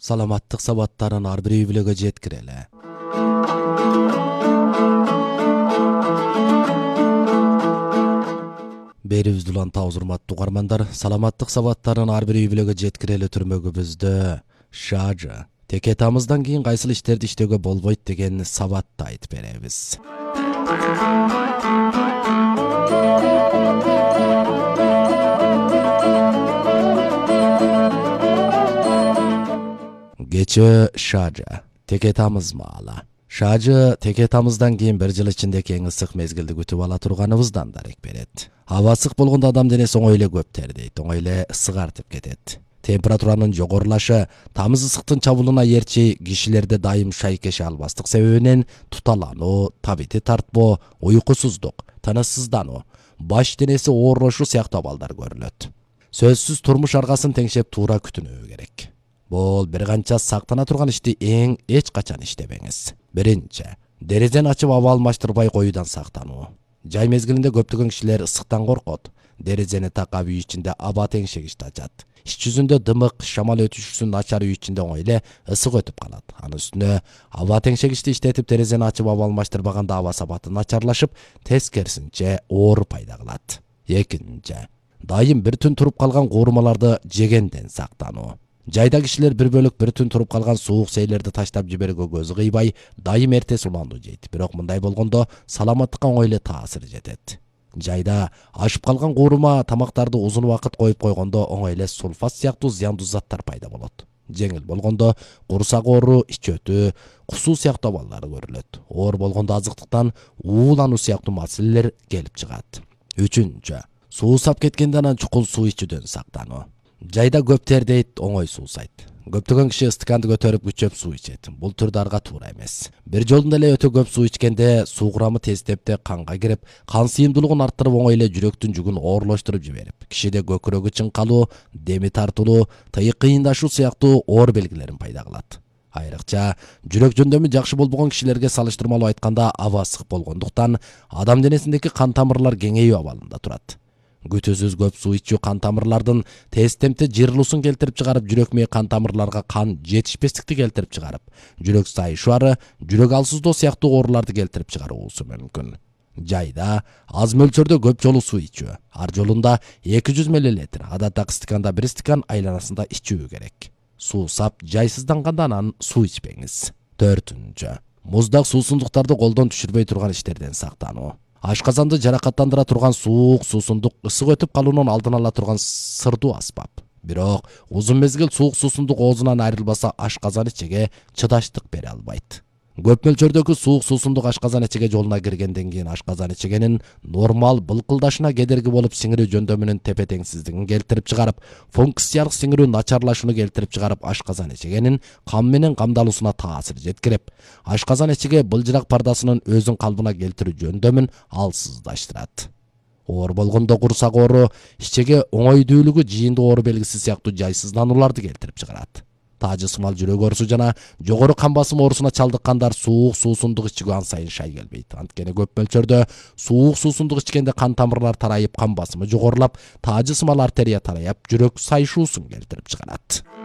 Саламаттык сабаттарын ар бир үй-бүлөгө жеткирели. Берибизди улан табыз урматтуу угармандар, саламаттык сабаттарын ар бир үй-бүлөгө жеткирели түрмөгүбүздө шажы теке тамыздан кийин кайсыл иштерди иштөөгө болбойт деген сабатты айтып беребиз. Кече шажы теке тамыз маалы. Шажы теке тамыздан кийин бир жыл ичинде эң ысык мезгилди күтүп ала турганыбыздан дарек берет. Аба ысык болгондо адам денеси оңой эле көп тердейт, оңой эле ысык артып кетет. Температуранын жогорулашы тамыз ысыктын чабуулуна ээрчи кишилерде дайым шайкеше албастык себебинен туталануу, табити тартпоо, уйкусуздук, тынычсыздануу, баш денеси оорлошу сыяктуу абалдар көрүлөт. Сөзсүз турмуш аргасын теңшеп туура күтүнүү керек. Бул бир канча сактана турган ишти эч качан иштебеңиз. Биринчи, дерезени ачып аба алмаштырбай коюудан сактануу. Жай мезгилинде көптөгөн кишилер ысыктан коркот. Дерезени такап үй ичинде аба теңшегичти ачат. Иш жүзүндө дымык, шамал өтүшүсүн начар үй ичинде оңой эле ысык өтүп калат. Анын үстүнө аба теңшегичти иштетип дерезени ачып аба алмаштырбаганда аба сапаты начарлашып, тескерисинче оор пайда кылат. Экинчи, дайым бир түн туруп калган куурмаларды жегенден сактануу. Жайда кишилер бир бөлүк бир түн туруп калган суук сейлерди таштап жиберүүгө көзү кыйбай, дайым эртеси улануу жейт. Бирок мындай болгондо саламаттыкка оңой эле таасир жетет. Жайда ашып калган куурма тамактарды узун убакыт коюп койгондо оңой эле сульфат сыяктуу зыяндуу заттар пайда болот. Жеңил болгондо курсак оору, ич өтүү, кусуу сыяктуу абалдар көрүлөт. Оор болгондо азыктыктан уулануу сыяктуу маселелер келип чыгат. Үчүнчү, суусап кеткенде анан чукул суу ичүүдөн сактануу. Жайда көп тердейт, оңой суусайт. Көптөгөн киши стаканды көтөрүп күчөп суу ичет. Бул турдарга туура эмес. Бир жолунда эле өтө көп суу ичкенде суу курамы тезтепте канга кирип, кан сыйымдуулугун арттырып оңой эле жүрөктүн жүгүн оорлоштуруп жиберип, кишиде көкүрөгү чыңкалуу, деми тартылуу, тыйык кыйындашуу сыяктуу оор белгилерин пайда кылат. Айрыкча, жүрөк жөндөмү жакшы болбогон кишилерге салыштырмалуу айтканда аба ысык болгондуктан адам денесиндеги кан тамырлар кеңейүү абалында турат. Күтүүсүз көп суу ичүү кан тамырлардын тез темпте жыйрылуусун келтирип чыгарып, жүрөк мээ кан тамырларга кан жетишпестикти келтирип чыгарып, жүрөк сайышуары, жүрөк алсыздоо сыяктуу ооруларды келтирип чыгаруусу мүмкүн. Жайда аз мөлчөрдө көп жолу суу ичүү. Ар жолунда 200 мл, адаттагы стаканда 1 стакан айланасында ичүү керек. Суусап, жайсызданганда анан суу ичпеңиз. Төртүнчү, муздак суусундуктарды колдон түшүрбөй турган иштерден сактануу. Ашказанды жаракаттандыра турган суук, суусундук ысык өтүп калуунун алдын ала турган сырдуу аспап. Бирок узун мезгил суук суусундук оозунан айрылбаса, ашказан ичеге чыдаштык бере албайт. Көп мөлчөрдөгү суук суусундук ашказан ичеге жолуна киргенден кийин ашказан ичегенин нормал былкылдашына кедерги болуп, сиңирүү жөндөмүнүн тепе-теңсиздигин келтирип чыгарып, функциялык сиңирүү начарлашууну келтирип чыгарып, ашказан ичегенин кан менен камдалуусуна таасир жеткирип, ашказан ичеге былжырак пардасынын өзүн калыбына келтирүү жөндөмүн алсыздаштырат. Оор болгондо курсак оору, ичеге оңой дүүлүгү жыйындуу оору белгиси сыяктуу жайсызданууларды келтирип чыгарат. Таажы сымал жүрөк оорусу жана жогору кан басым оорусуна чалдыккандар суук суусундук ичүүгө ан сайын шай келбейт. Анткени көп мөлчөрдө суук суусундук ичкенде кан тамырлар тарайып, кан басымы жогорулап, таажы сымал артерия тарайып, жүрөк сайышуусун келтирип чыгарат.